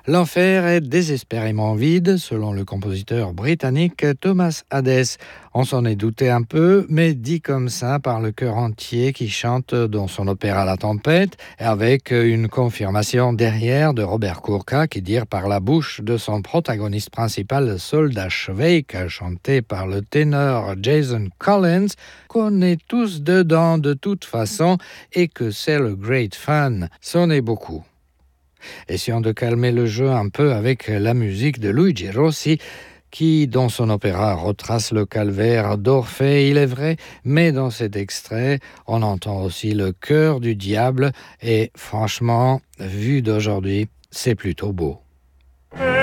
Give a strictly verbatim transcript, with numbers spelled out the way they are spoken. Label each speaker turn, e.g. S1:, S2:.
S1: L'enfer est désespérément vide, selon le compositeur britannique Thomas Hadès. On s'en est douté un peu, mais dit comme ça par le chœur entier qui chante dans son opéra La Tempête, avec une confirmation derrière de Robert Kurka qui dit par la bouche de son protagoniste principal, le soldat Schweik, chanté par le ténor Jason Collins, qu'on est tous dedans de toute façon et que c'est le great fan. C'en est beaucoup. Essayons de calmer le jeu un peu avec la musique de Luigi Rossi, qui, dans son opéra, retrace le calvaire d'Orphée, il est vrai, mais dans cet extrait, on entend aussi le cœur du diable, et franchement, vu d'aujourd'hui, c'est plutôt beau.